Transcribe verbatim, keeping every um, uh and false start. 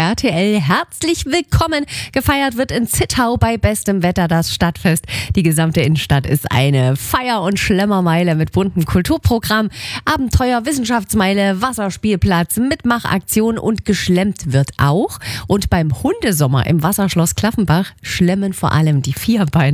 R T L. Herzlich willkommen. Gefeiert wird in Zittau bei bestem Wetter das Stadtfest. Die gesamte Innenstadt ist eine Feier- und Schlemmermeile mit buntem Kulturprogramm, Abenteuer, Wissenschaftsmeile, Wasserspielplatz, Mitmachaktion und geschlemmt wird auch. Und beim Hundesommer im Wasserschloss Klaffenbach schlemmen vor allem die Vierbeiner.